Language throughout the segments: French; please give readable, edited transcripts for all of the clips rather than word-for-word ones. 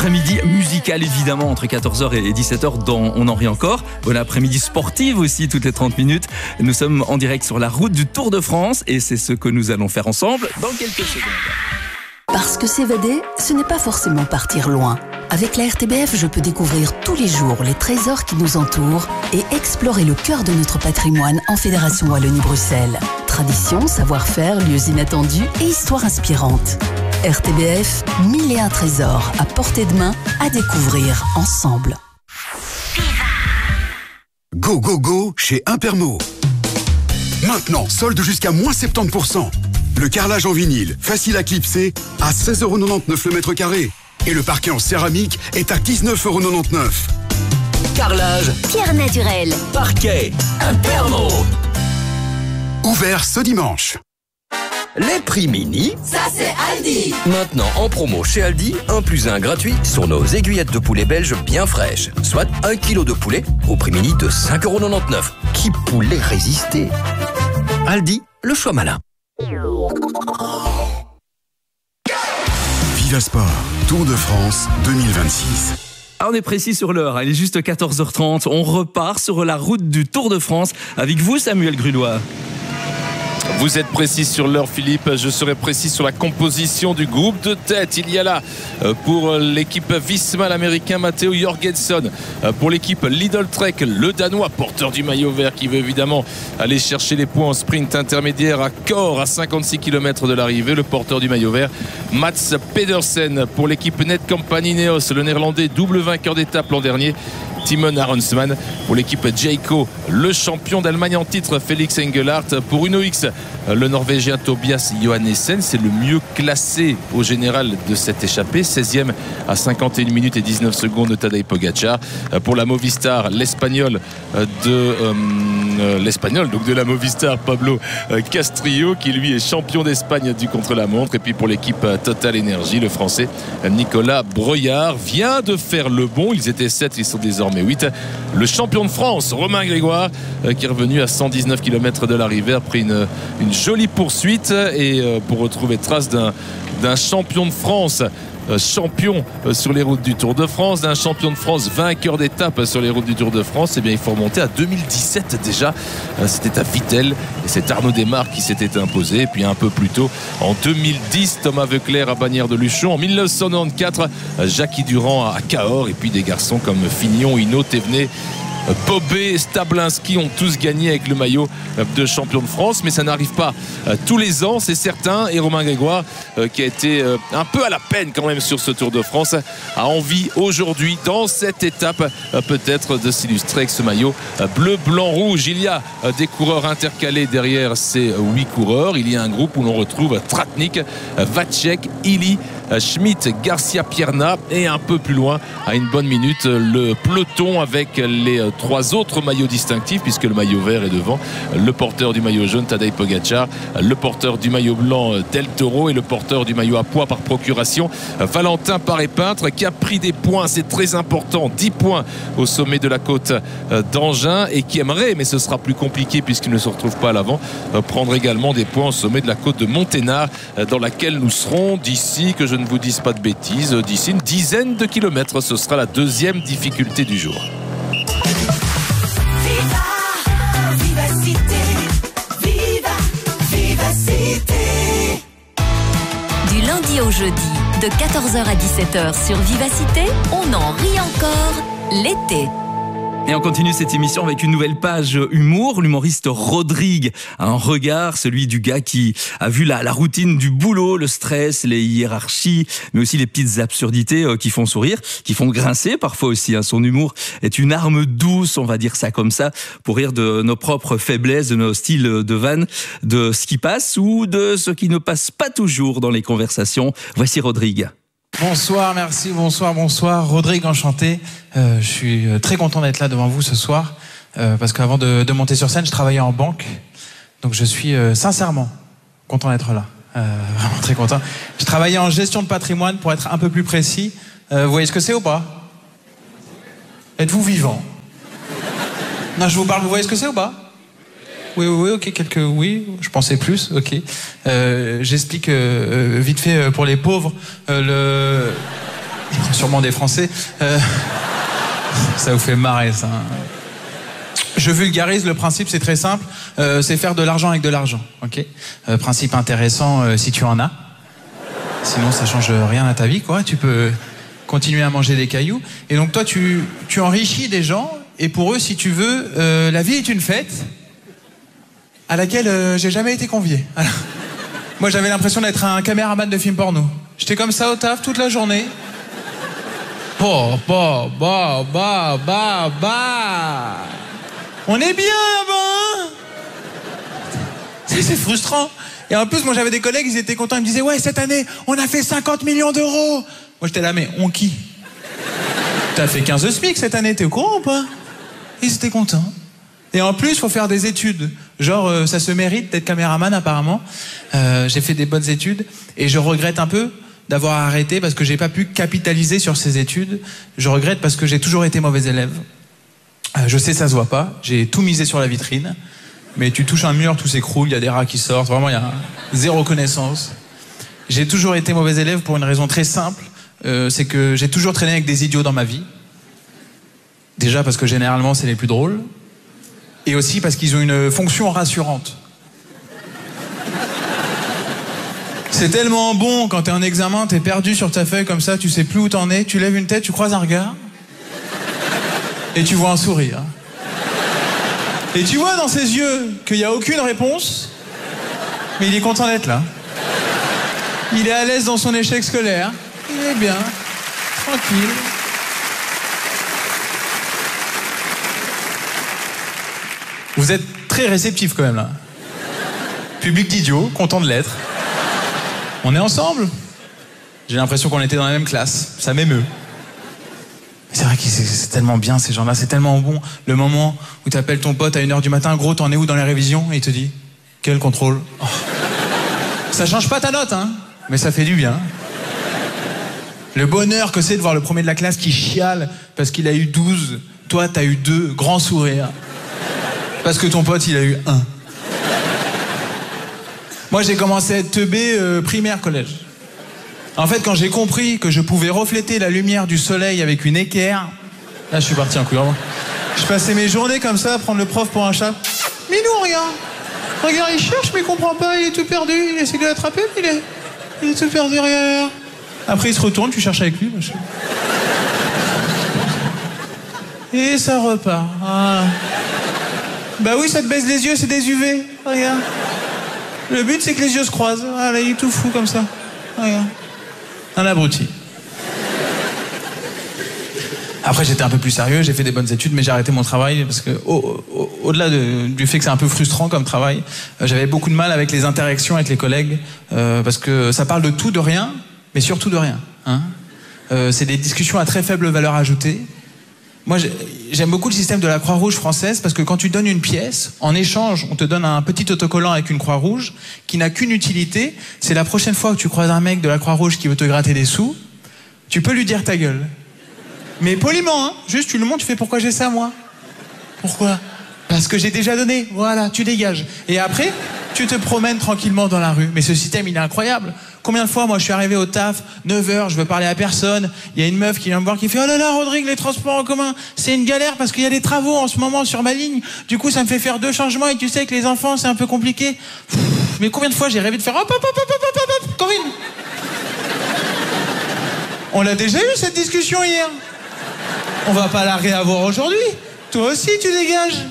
Après-midi musical évidemment entre 14h et 17h dans On en rit encore. Bon après-midi sportive aussi toutes les 30 minutes. Nous sommes en direct sur la route du Tour de France et c'est ce que nous allons faire ensemble dans quelques secondes. Parce que s'évader, ce n'est pas forcément partir loin. Avec la RTBF, je peux découvrir tous les jours les trésors qui nous entourent et explorer le cœur de notre patrimoine en Fédération Wallonie-Bruxelles. Tradition, savoir-faire, lieux inattendus et histoires inspirantes. RTBF, 1001 trésors à portée de main à découvrir ensemble. Go, go, go chez Impermo. Maintenant, solde jusqu'à moins 70%. Le carrelage en vinyle, facile à clipser, à 16,99€ le mètre carré. Et le parquet en céramique est à 19,99€. Carrelage, pierre naturelle, parquet, Impermo. Ouvert ce dimanche. Les prix mini, ça c'est Aldi. Maintenant en promo chez Aldi, 1 + 1 gratuit sur nos aiguillettes de poulet belge bien fraîches. Soit 1 kg de poulet au prix mini de 5,99€. Qui pourrait résister? Aldi, le choix malin. Viva Sport, Tour de France 2026. Alors on est précis sur l'heure, il est juste 14h30. On repart sur la route du Tour de France avec vous Samuel Grudois. Vous êtes précis sur l'heure Philippe, je serai précis sur la composition du groupe de tête. Il y a là pour l'équipe Visma l'américain Matteo Jorgensen, pour l'équipe Lidl Trek le danois porteur du maillot vert qui veut évidemment aller chercher les points en sprint intermédiaire à Cor à 56 km de l'arrivée, le porteur du maillot vert Mats Pedersen. Pour l'équipe Netcompany Ineos, le néerlandais double vainqueur d'étape l'an dernier Timon Aronsman. Pour l'équipe Jayco, le champion d'Allemagne en titre Félix Engelhardt. Pour Uno X, le norvégien Tobias Johannessen, c'est le mieux classé au général de cette échappée, 16e à 51 minutes et 19 secondes de Tadej Pogacar. Pour la Movistar, l'espagnol donc de la Movistar Pablo Castrillo qui lui est champion d'Espagne du contre-la-montre. Et puis pour l'équipe Total Energy, le français Nicolas Breuillard vient de faire le bond. Ils étaient 7, ils sont désormais 8. Le champion de France Romain Grégoire qui est revenu à 119 km de l'arrivée après une jolie poursuite et pour retrouver trace d'un champion de France champion sur les routes du Tour de France, d'un champion de France vainqueur d'étape sur les routes du Tour de France. Eh bien il faut remonter à 2017 déjà, c'était à Vittel et c'est Arnaud Desmarques qui s'était imposé. Et puis un peu plus tôt en 2010 Thomas Voeckler à Bagnères-de-Luchon, en 1994 Jackie Durand à Cahors, et puis des garçons comme Fignon, Hinault, Thévenet, Bobet, Stablinski ont tous gagné avec le maillot de champion de France, mais ça n'arrive pas tous les ans, c'est certain. Et Romain Grégoire, qui a été un peu à la peine quand même sur ce Tour de France, a envie aujourd'hui, dans cette étape, peut-être de s'illustrer avec ce maillot bleu, blanc, rouge. Il y a des coureurs intercalés derrière ces 8 coureurs. Il y a un groupe où l'on retrouve Tratnik, Vacek, Illy, Schmidt, Garcia Pierna, et un peu plus loin, à une bonne minute, le peloton avec les 3 autres maillots distinctifs, puisque le maillot vert est devant, le porteur du maillot jaune Tadej Pogacar, le porteur du maillot blanc Del Toro et le porteur du maillot à pois par procuration Valentin Paré-Peintre, qui a pris des points, c'est très important, 10 points au sommet de la côte d'Angin, et qui aimerait, mais ce sera plus compliqué puisqu'il ne se retrouve pas à l'avant, prendre également des points au sommet de la côte de Monténard, dans laquelle nous serons d'ici, que je ne vous dise pas de bêtises, d'ici une dizaine de kilomètres. Ce sera la deuxième difficulté du jour. Du lundi au jeudi, de 14h à 17h sur Vivacité, on en rit encore l'été. Et on continue cette émission avec une nouvelle page humour. L'humoriste Rodrigue a un regard, celui du gars qui a vu la routine du boulot, le stress, les hiérarchies, mais aussi les petites absurdités qui font sourire, qui font grincer parfois aussi. Son humour est une arme douce, on va dire ça comme ça, pour rire de nos propres faiblesses, de nos styles de vannes, de ce qui passe ou de ce qui ne passe pas toujours dans les conversations. Voici Rodrigue. Bonsoir, merci, bonsoir. Rodrigue, enchanté. Je suis très content d'être là devant vous ce soir, parce qu'avant de monter sur scène, je travaillais en banque. Donc je suis sincèrement content d'être là. Vraiment très content. Je travaillais en gestion de patrimoine, pour être un peu plus précis. Vous voyez ce que c'est ou pas? Êtes-vous vivant? Non, je vous parle, vous voyez ce que c'est ou pas? Oui, ok, oui, je pensais plus, ok. J'explique vite fait pour les pauvres. Sûrement des Français. Ça vous fait marrer, ça. Je vulgarise, le principe, c'est très simple. C'est faire de l'argent avec de l'argent, ok ? Principe intéressant si tu en as. Sinon, ça change rien à ta vie, quoi. Tu peux continuer à manger des cailloux. Et donc, toi, tu enrichis des gens. Et pour eux, si tu veux, la vie est une fête à laquelle j'ai jamais été convié. Alors, moi, j'avais l'impression d'être un caméraman de film porno. J'étais comme ça au taf toute la journée. On est bien là-bas, hein ? C'est frustrant. Et en plus, moi, j'avais des collègues, ils étaient contents. Ils me disaient, ouais, cette année, on a fait 50 millions d'euros. Moi, j'étais là, mais on qui ? T'as fait 15 SMIC cette année, t'es au courant ou pas ? Ils étaient contents. Et en plus, il faut faire des études. Genre, ça se mérite d'être caméraman, apparemment. J'ai fait des bonnes études. Et je regrette un peu d'avoir arrêté parce que j'ai pas pu capitaliser sur ces études. Je regrette parce que j'ai toujours été mauvais élève. Je sais, ça se voit pas. J'ai tout misé sur la vitrine. Mais tu touches un mur, tout s'écroule, il y a des rats qui sortent. Vraiment, il y a zéro connaissance. J'ai toujours été mauvais élève pour une raison très simple. C'est que j'ai toujours traîné avec des idiots dans ma vie. Déjà parce que généralement, c'est les plus drôles. Et aussi parce qu'ils ont une fonction rassurante. C'est tellement bon quand t'es en examen, t'es perdu sur ta feuille comme ça, tu sais plus où t'en es, tu lèves une tête, tu croises un regard, et tu vois un sourire. Et tu vois dans ses yeux qu'il n'y a aucune réponse, mais il est content d'être là. Il est à l'aise dans son échec scolaire, il est bien, tranquille. Vous êtes très réceptif quand même là. Public d'idiots, content de l'être. On est ensemble. J'ai l'impression qu'on était dans la même classe. Ça m'émeut. C'est vrai que c'est tellement bien ces gens-là, c'est tellement bon. Le moment où tu appelles ton pote à 1h du matin, gros, t'en es où dans les révisions ? Et il te dit, quel contrôle ? Oh. Ça change pas ta note, hein, mais ça fait du bien. Le bonheur que c'est de voir le premier de la classe qui chiale parce qu'il a eu 12. Toi, t'as eu 2, grand sourire. Parce que ton pote, il a eu 1. Moi, j'ai commencé à être teubé primaire, collège. En fait, quand j'ai compris que je pouvais refléter la lumière du soleil avec une équerre, là, je suis parti en couille. Je passais mes journées comme ça à prendre le prof pour un chat. Mais nous, regarde. Regarde, il cherche, mais il comprend pas, il est tout perdu. Il essaie de l'attraper, mais il est tout perdu, regarde. Après, il se retourne, tu cherches avec lui. Machin. Et ça repart. Ah. Bah oui, ça te baisse les yeux, c'est des UV. Regarde. Le but, c'est que les yeux se croisent. Ah, là, il est tout fou comme ça. Regarde. Un abruti. Après, j'étais un peu plus sérieux, j'ai fait des bonnes études, mais j'ai arrêté mon travail parce que, au-delà du fait que c'est un peu frustrant comme travail, j'avais beaucoup de mal avec les interactions avec les collègues, parce que ça parle de tout, de rien, mais surtout de rien. Hein. C'est des discussions à très faible valeur ajoutée. Moi, j'aime beaucoup le système de la Croix-Rouge française parce que quand tu donnes une pièce, en échange, on te donne un petit autocollant avec une Croix-Rouge qui n'a qu'une utilité. C'est la prochaine fois que tu croises un mec de la Croix-Rouge qui veut te gratter des sous, tu peux lui dire ta gueule. Mais poliment, hein. Juste, tu le montres, tu fais pourquoi j'ai ça, moi ? Pourquoi ? Parce que j'ai déjà donné. Voilà, tu dégages. Et après, tu te promènes tranquillement dans la rue. Mais ce système, il est incroyable. Combien de fois, moi, je suis arrivé au taf, 9h, je veux parler à personne. Il y a une meuf qui vient me voir qui fait « Oh là là, Rodrigue, les transports en commun, c'est une galère parce qu'il y a des travaux en ce moment sur ma ligne. Du coup, ça me fait faire 2 changements et tu sais que les enfants, c'est un peu compliqué. » Mais combien de fois j'ai rêvé de faire « Hop, hop, hop, hop, hop, hop, hop, Corinne !» On l'a déjà eu, cette discussion, hier. On va pas la réavoir aujourd'hui. Toi aussi, tu dégages.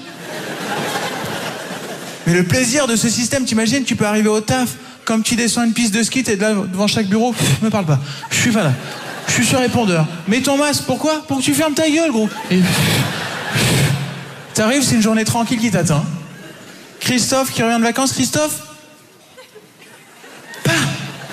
Mais le plaisir de ce système, t'imagines, tu peux arriver au taf, comme tu descends une piste de ski, t'es là devant chaque bureau, me parle pas. Je suis pas là. Je suis sur répondeur. Mets ton masque, pourquoi ? Pour que tu fermes ta gueule, gros. Et... T'arrives, c'est une journée tranquille qui t'attend. Christophe qui revient de vacances, Christophe ? Pas.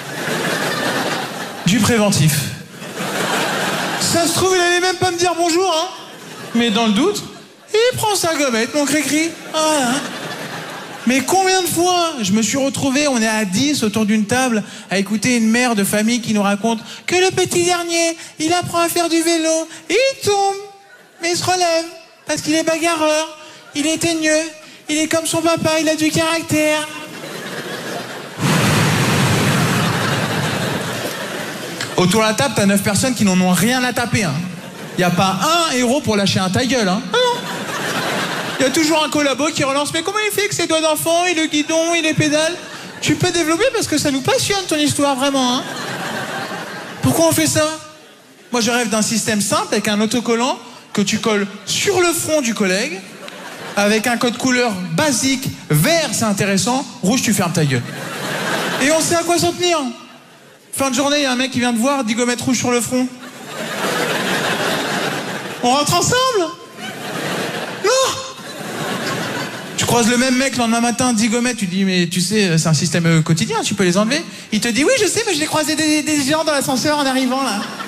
Du préventif. Ça se trouve, il allait même pas me dire bonjour, hein. Mais dans le doute, il prend sa gommette, mon cri-cri. Voilà. Mais combien de fois je me suis retrouvé, on est à 10 autour d'une table, à écouter une mère de famille qui nous raconte que le petit dernier, il apprend à faire du vélo, et il tombe, mais il se relève, parce qu'il est bagarreur, il est teigneux, il est comme son papa, il a du caractère. Autour de la table, t'as 9 personnes qui n'en ont rien à taper. Hein. Y a pas un héros pour lâcher un ta gueule. Hein. Ah non. Y a toujours un collabo qui relance. Mais comment il fait avec ses doigts d'enfant, et le guidon, et les pédales? Tu peux développer parce que ça nous passionne ton histoire, vraiment. Hein. Pourquoi on fait ça? Moi, je rêve d'un système simple avec un autocollant que tu colles sur le front du collègue, avec un code couleur basique. Vert, c'est intéressant. Rouge, tu fermes ta gueule. Et on sait à quoi s'en tenir. Fin de journée, il y a un mec qui vient te voir, 10 gommettes rouges sur le front. On rentre ensemble? Non. Tu croises le même mec le lendemain matin, 10 gommettes, tu dis mais tu sais, c'est un système quotidien, tu peux les enlever. Il te dit oui, je sais, mais je l'ai croisé des gens dans l'ascenseur en arrivant là.